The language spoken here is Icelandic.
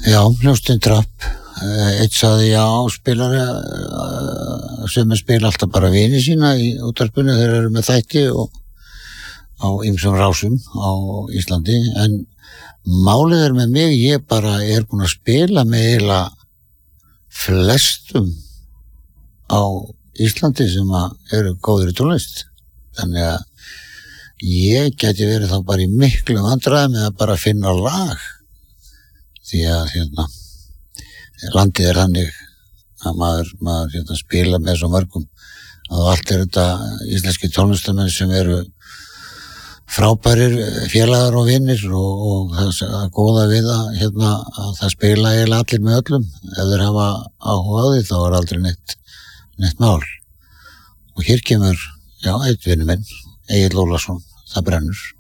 Já, hljómsveitin Trapp. Eitt sagði já, spilari sem spila alltaf bara vini sína í útvarpinu, þeir eru með þætti og á ýmsum rásum á Íslandi, en málið með mig, ég bara er búin að spila með eiginlega flestum á Íslandi sem eru góðir í tónlist, þannig að ég gæti verið þá bara í miklu vandræðum með að bara finna lag, því að landið er þannig að maður spila með svo mörgum og allt þetta íslenski tónlistamenn sem eru frábærir félagar og vinnir og það góða við að það spila eiginlega allir með öllum. Ef þeir hafa áhuga á því þá er aldrei neitt mál. Og hér kemur, einn vinur minn, Egill Ólafsson, Það brennur.